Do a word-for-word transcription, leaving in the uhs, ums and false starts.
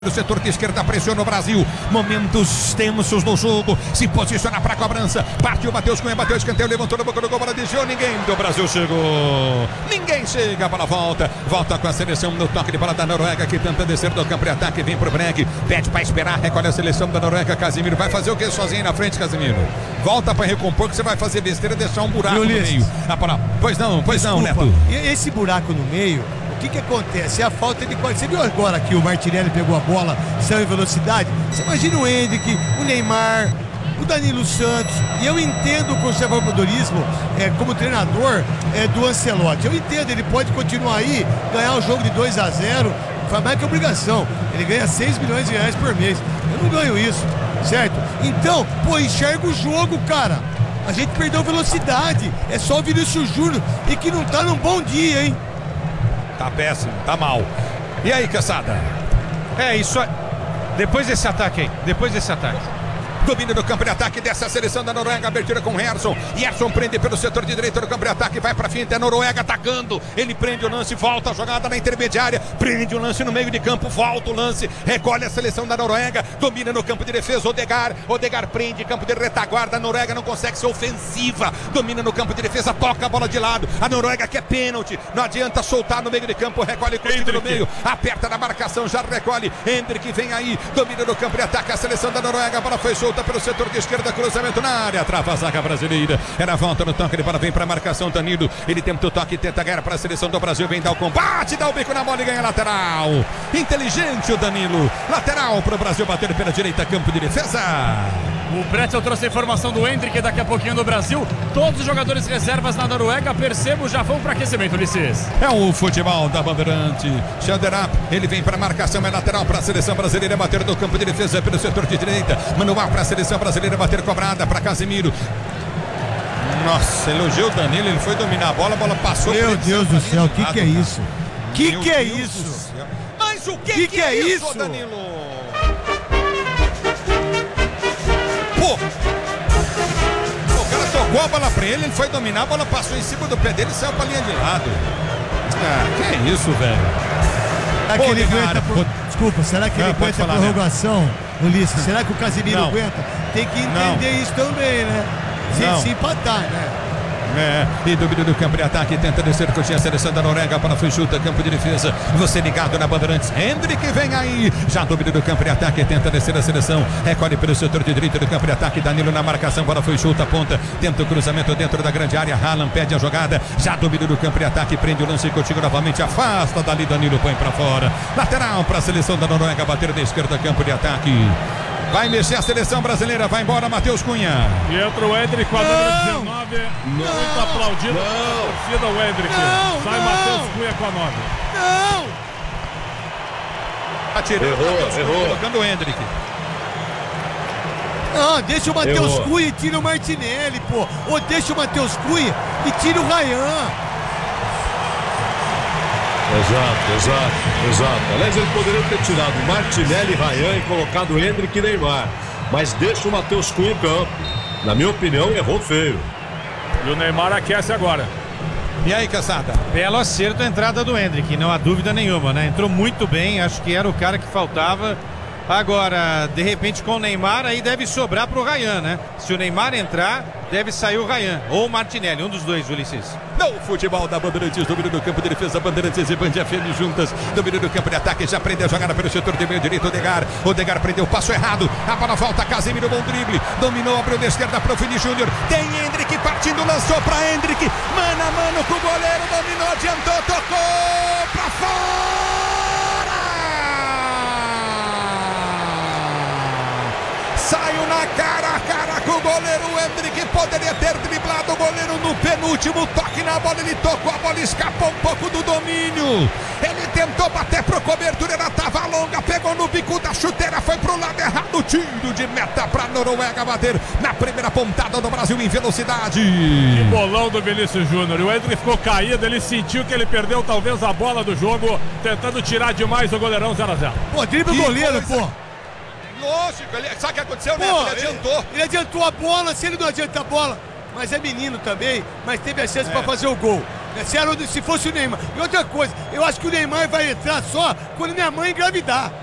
No setor de esquerda, pressiona o Brasil. Momentos tensos no jogo. Se posiciona para a cobrança. Partiu Matheus Cunha, bateu escanteio, levantou na boca do gol, bola desviou. Ninguém do Brasil chegou. Ninguém chega para a volta. Volta com a seleção no toque de bola da Noruega, que tenta descer do campo de ataque. Vem pro break. Pede para esperar. Recolhe a seleção da Noruega. Casimiro vai fazer o que sozinho na frente, Casimiro? Volta para recompor, que você vai fazer besteira, deixar um buraco no meio. Ah, para... Pois não, pois Desculpa, não, Neto. Esse buraco no meio. O que que acontece? É a falta de qualidade. Você viu agora que o Martinelli pegou a bola, saiu em velocidade? Você imagina o Hendrick, o Neymar, o Danilo Santos. E eu entendo o conservadorismo é, como treinador é, do Ancelotti. Eu entendo, ele pode continuar aí, ganhar o jogo de dois a zero, faz mais que obrigação. Ele ganha seis milhões de reais por mês. Eu não ganho isso, certo? Então, pô, enxerga o jogo, cara. A gente perdeu velocidade. É só o Vinícius Júnior e que não tá num bom dia, hein? Tá péssimo, tá mal. E aí, Caçada? É isso aí. Depois desse ataque aí, depois desse ataque. Domínio do campo de ataque dessa seleção da Noruega. Abertura com Gerson. Gerson prende pelo setor de direita do campo de ataque. Vai pra frente. É a Noruega atacando. Ele prende o lance. Volta a jogada na intermediária. Prende o lance no meio de campo. Volta o lance. Recolhe a seleção da Noruega. Domina no campo de defesa. Odegaard. Odegaard prende. Campo de retaguarda. A Noruega não consegue ser ofensiva. Domina no campo de defesa. Toca a bola de lado. A Noruega quer pênalti. Não adianta soltar no meio de campo. Recolhe contigo no meio. Aperta na marcação. Já recolhe. Hendrick vem aí. Domina no campo de ataque. A seleção da Noruega. A bola foi solta pelo setor de esquerda, cruzamento na área, trava a zaga brasileira, era a volta no toque, ele para vem para a marcação, Danilo, ele tenta o toque, tenta ganhar para a seleção do Brasil, vem dar o combate, dá o bico na bola e ganha lateral, inteligente o Danilo, lateral para o Brasil bater pela direita, campo de defesa. O Pretzel trouxe a informação do Hendrick daqui a pouquinho do Brasil. Todos os jogadores reservas na Noruega, percebo, já vão para aquecimento, Ulisses. É o futebol da Bandeirante. Schelderap, ele vem para a marcação, é lateral para a seleção brasileira, bater do campo de defesa pelo setor de direita. Manual para a seleção brasileira, bater cobrada para Casimiro. Nossa, elogiou o Danilo, ele foi dominar a bola, a bola passou. Meu Deus do céu, o que que é isso? Que que é isso? Mas o que que, que que é isso, isso, Danilo? Pô! O cara tocou a bola pra ele, ele foi dominar, a bola passou em cima do pé dele e saiu pra linha de lado. Ah, que é isso, velho? Será que ele aguenta por... Desculpa, será que ele Não, pode aguenta a falar, prorrogação, Ulisses? Será que o Casimiro Não. aguenta? Tem que entender Não. isso também, né? Se, Não. se empatar, né? É, e domínio do campo de ataque, tenta descer com a seleção da Noruega para foi chuta, campo de defesa, você ligado na Bandeirantes, Hendrick vem aí, já domínio do campo de ataque, tenta descer a seleção, recolhe pelo setor de direita do campo de ataque, Danilo na marcação, bola foi chuta, ponta, tenta o cruzamento dentro da grande área, Haaland pede a jogada, já domínio do campo de ataque, prende o lance contigo novamente, afasta dali, Danilo põe para fora, lateral para a seleção da Noruega, bater da esquerda, campo de ataque. Vai mexer a seleção brasileira, vai embora Matheus Cunha. E entra o Hendrick com a número dezenove, muito aplaudido pela torcida, o Hendrick. Não, Sai não. Matheus Cunha com a nove. Não! Atirou, Errou, Matheus Cunha, errou. colocando o Hendrick. Não, deixa o Matheus Errou. Cunha e tira o Martinelli, pô. Ou deixa o Matheus Cunha e tira o Ryan. Exato, exato, exato. Aliás, ele poderia ter tirado Martinelli, Ryan e colocado Hendrick e Neymar. Mas deixa o Matheus Cunha em campo. Na minha opinião, errou feio. E o Neymar aquece agora. E aí, Caçada? Belo acerto a entrada do Hendrick, não há dúvida nenhuma, né? Entrou muito bem, acho que era o cara que faltava. Agora, de repente com o Neymar, aí deve sobrar pro Ryan, né? Se o Neymar entrar, deve sair o Ryan ou o Martinelli, um dos dois, Ulisses. Não, futebol da Bandeirantes, domínio do campo de defesa, Bandeirantes e Band F M juntas, domínio do campo de ataque, já prende a jogada pelo setor de meio direito, Odegaard, Odegaard prendeu o passo errado, a bola volta, Casemiro, bom drible, dominou, abriu da esquerda para o Vini Júnior, tem Hendrick partindo, lançou para Hendrick, mano a mano com o goleiro, dominou, adiantou, tocou para fora! Saiu na cara a cara com o goleiro, o Hendrick poderia ter driblado o goleiro no penúltimo toque na bola, ele tocou a bola, escapou um pouco do domínio, ele tentou bater pro cobertura, ela tava longa, pegou no bico da chuteira, foi pro lado errado, tiro de meta pra Noruega bater na primeira pontada do Brasil em velocidade. Que bolão do Vinícius Júnior. O Hendrick ficou caído, ele sentiu que ele perdeu talvez a bola do jogo, tentando tirar demais o goleirão zero a zero. Pô, dribla o Que goleiro, coisa. pô. Lógico, ele, sabe o que aconteceu, né? Pô, Ele adiantou. Ele, ele adiantou a bola, se ele não adianta a bola, mas é menino também, mas teve a chance É. pra fazer o gol. Se, era, se fosse o Neymar. E outra coisa, eu acho que o Neymar vai entrar só quando minha mãe engravidar.